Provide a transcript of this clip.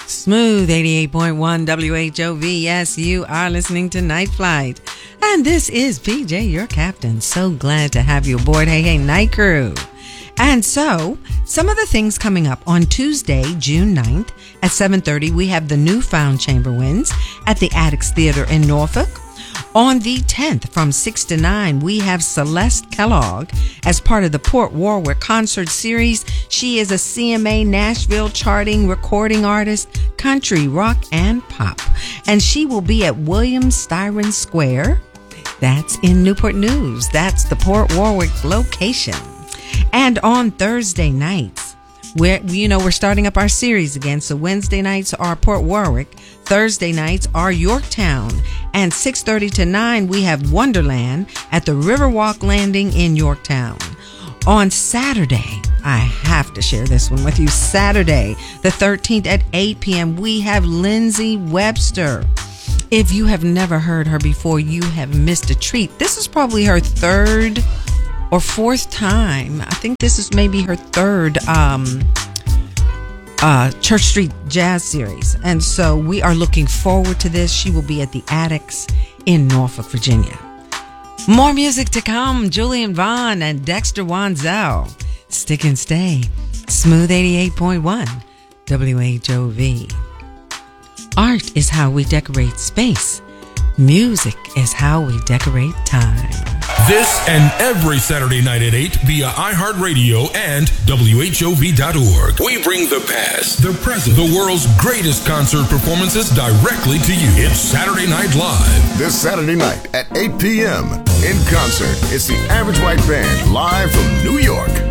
Smooth 88.1 WHOV. Yes, you are listening to Night Flight. And this is PJ, your captain. So glad to have you aboard. Hey, night crew. And so, some of the things coming up on Tuesday, June 9th at 7:30, we have the Newfound Chamberwinds at the Addicts Theater in Norfolk. On the 10th, from 6 to 9, we have Celeste Kellogg as part of the Port Warwick Concert Series. She is a CMA Nashville charting recording artist, country, rock, and pop. And she will be at William Styron Square. That's in Newport News. That's the Port Warwick location. And on Thursday nights, we're starting up our series again. So Wednesday nights are Port Warwick. Thursday nights are Yorktown. And 6:30 to 9, we have Wonderland at the Riverwalk Landing in Yorktown. On Saturday, I have to share this one with you. Saturday, the 13th at 8 p.m., we have Lindsay Webster. If you have never heard her before, you have missed a treat. This is probably her third or fourth time. I think this is maybe her third Church Street Jazz Series. And so we are looking forward to this. She will be at the Addicts in Norfolk, Virginia. More music to come. Julian Vaughn and Dexter Wanzel. Stick and stay. Smooth 88.1 WHOV. Art is how we decorate space. Music is how we decorate time. This and every Saturday night at 8 via iHeartRadio and WHOV.org. We bring the past, the present, the world's greatest concert performances directly to you. It's Saturday Night Live. This Saturday night at 8 p.m. in concert, it's the Average White Band live from New York.